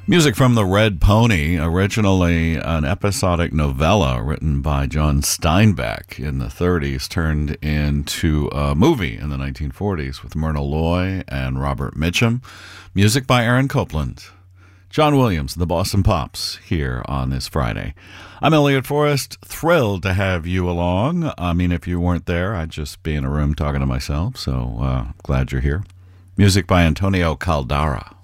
Music from The Red Pony, originally an episodic novella written by John Steinbeck in the 30s, turned into a movie in the 1940s with Myrna Loy and Robert Mitchum. Music by Aaron Copland. John Williams, the Boston Pops, here on this Friday. I'm Elliot Forrest, thrilled to have you along. I mean, if you weren't there, I'd just be in a room talking to myself, so glad you're here. Music by Antonio Caldara.